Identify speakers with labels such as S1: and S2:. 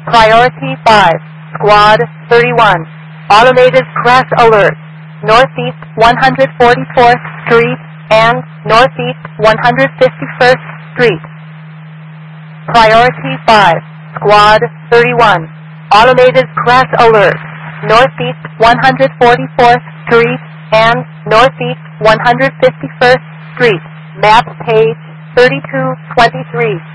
S1: Priority 5, Squad 31. Automated crash alert. Northeast 144th Street and Northeast 151st Street. Priority 5, Squad 31. Automated crash alert. Northeast 144th Street and Northeast 151st Street. Map page 3223.